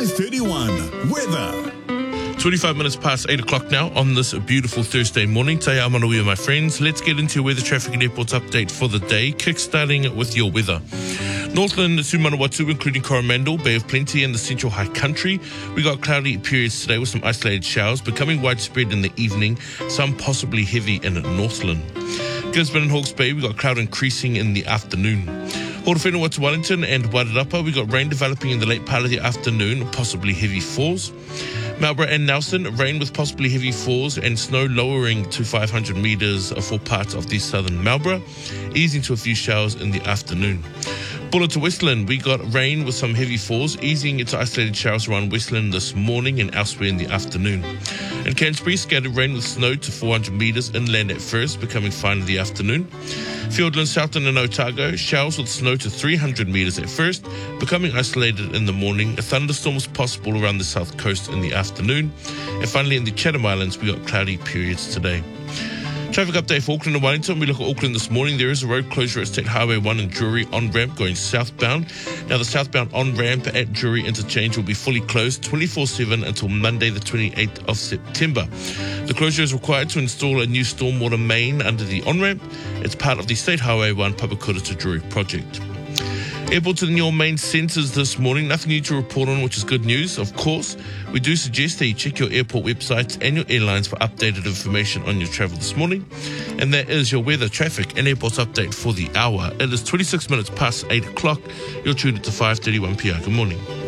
5:31 weather. 25 minutes past 8 o'clock now on this beautiful Thursday morning. Te ao manuia, my friends. Let's get into your weather, traffic and airports update for the day, kickstarting with your weather. Northland to Manawatu, including Coromandel, Bay of Plenty and the Central High Country. We got cloudy periods today with some isolated showers, becoming widespread in the evening, some possibly heavy in Northland. Gisborne and Hawke's Bay, we got cloud increasing in the afternoon. Horowhenua to Wellington and Wairarapa, we got rain developing in the late part of the afternoon, possibly heavy falls. Marlborough and Nelson, rain with possibly heavy falls and snow lowering to 500 metres for parts of the southern Marlborough, easing to a few showers in the afternoon. Buller to Westland, we got rain with some heavy falls, easing into isolated showers around Westland this morning and elsewhere in the afternoon. In Canterbury, scattered rain with snow to 400 metres inland at first, becoming fine in the afternoon. Fiordland, Southland and Otago, showers with snow to 300 metres at first, becoming isolated in the morning. Thunderstorms possible around the south coast in the afternoon. And finally, in the Chatham Islands, we got cloudy periods today. Traffic update for Auckland and Wellington. We look at Auckland this morning. There is a road closure at State Highway 1 and Drury on-ramp going southbound. Now, the southbound on-ramp at Drury Interchange will be fully closed 24/7 until Monday, the 28th of September. The closure is required to install a new stormwater main under the on-ramp. It's part of the State Highway 1 Papakura to Drury project. Airports in your main centres this morning. Nothing new to report on, which is good news. Of course, we do suggest that you check your airport websites and your airlines for updated information on your travel this morning. And that is your weather, traffic and airports update for the hour. It is 26 minutes past 8 o'clock. You're tuned to 5:31 PR. Good morning.